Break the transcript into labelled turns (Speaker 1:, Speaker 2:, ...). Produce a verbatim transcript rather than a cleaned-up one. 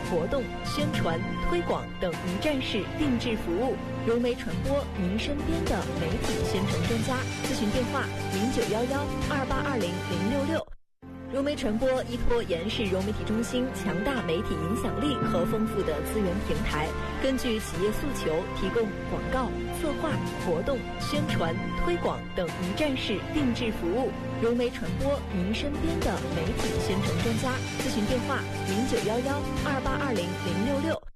Speaker 1: 活动、宣传、推广等一站式定制服务。融媒传播，您身边的媒体宣传专家。咨询电话：零九幺幺二八二零零六六。融媒传播依托延世融媒体中心强大媒体影响力和丰富的资源平台，根据企业诉求，提供广告、策划、活动、宣传、推广等一站式定制服务。融媒传播，您身边的媒体宣传专家。咨询电话：零九幺幺二八二零零六六。